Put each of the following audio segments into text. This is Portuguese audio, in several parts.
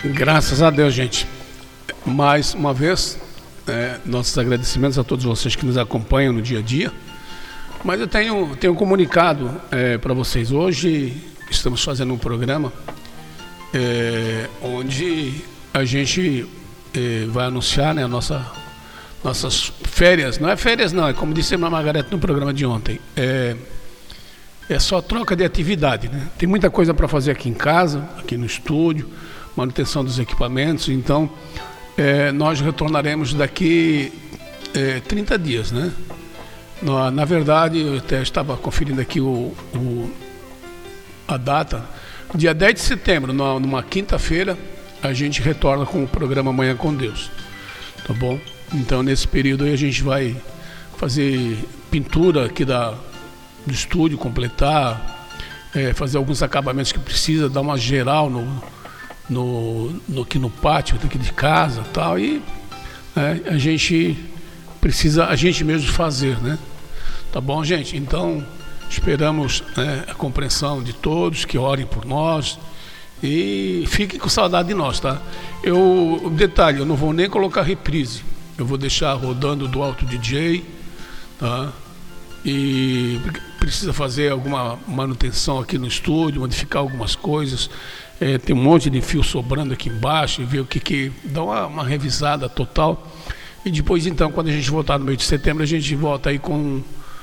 Graças a Deus, gente. Mais uma vez, nossos agradecimentos a todos vocês que nos acompanham no dia a dia. Mas eu tenho um comunicado para vocês. Hoje estamos fazendo um programa onde a gente vai anunciar, né, nossas férias. Não é férias não, é como disse a Margarete no programa de ontem. É só troca de atividade, né? Tem muita coisa para fazer aqui em casa, aqui no estúdio, manutenção dos equipamentos. Então, nós retornaremos daqui 30 dias, né? Na verdade, eu até estava conferindo aqui a data. Dia 10 de setembro, numa quinta-feira, a gente retorna com o programa Manhã com Deus. Tá bom? Então, nesse período aí, a gente vai fazer pintura aqui do estúdio, completar, fazer alguns acabamentos que precisa, dar uma geral aqui no pátio aqui de casa e tal. E a gente precisa a gente mesmo fazer, né? Tá bom, gente? Então, esperamos a compreensão de todos, que orem por nós e fiquem com saudade de nós, tá? Detalhe, eu não vou nem colocar reprise, eu vou deixar rodando do Alto DJ, tá? E precisa fazer alguma manutenção aqui no estúdio, modificar algumas coisas, tem um monte de fio sobrando aqui embaixo, e ver o que dá uma revisada total. E depois, então, quando a gente voltar no mês de setembro, a gente volta aí com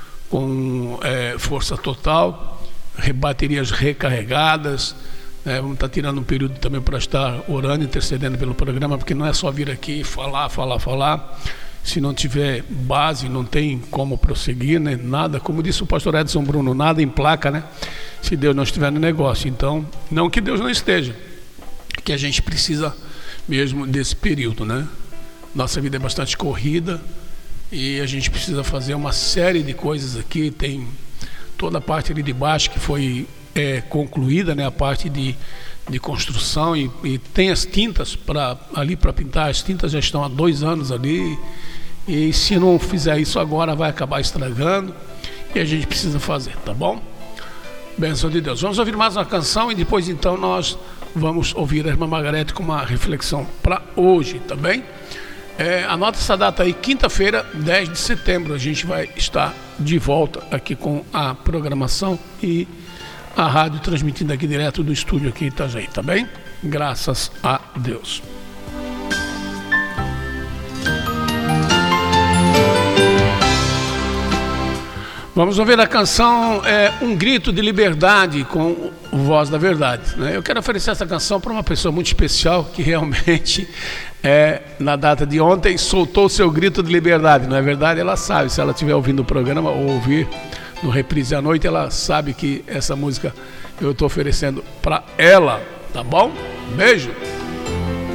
força total, baterias recarregadas. Vamos estar tirando um período também para estar orando, intercedendo pelo programa, porque não é só vir aqui e falar. Se não tiver base, não tem como prosseguir, né? Nada, como disse o pastor Edson Bruno, nada em placa, né? Se Deus não estiver no negócio. Então, não que Deus não esteja, que a gente precisa mesmo desse período, né? Nossa vida é bastante corrida e a gente precisa fazer uma série de coisas aqui. Tem toda a parte ali de baixo que foi concluída, né? A parte de construção e tem as tintas para pintar. As tintas já estão há 2 anos ali e se não fizer isso agora vai acabar estragando e a gente precisa fazer, tá bom? Bênção de Deus. Vamos ouvir mais uma canção e depois então nós vamos ouvir a irmã Margarete com uma reflexão para hoje, tá bem? Anota essa data aí, quinta-feira, 10 de setembro, a gente vai estar de volta aqui com a programação e a rádio transmitindo aqui direto do estúdio aqui em Itajaí, tá bem? Graças a Deus. Vamos ouvir a canção Um Grito de Liberdade com Voz da Verdade, né? Eu quero oferecer essa canção para uma pessoa muito especial que realmente na data de ontem soltou seu grito de liberdade, não é verdade? Ela sabe, se ela estiver ouvindo o programa ou ouvir no reprise à noite, ela sabe que essa música eu estou oferecendo para ela, tá bom? Beijo!